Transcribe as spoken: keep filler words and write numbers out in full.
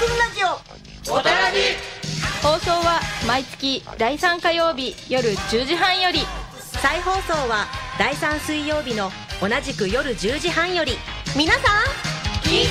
くんラジオおたらじ。 放送は毎月だいさん火曜日夜じゅうじはんより、 再放送はだいさん水曜日の同じく夜じゅうじはんより。 皆さん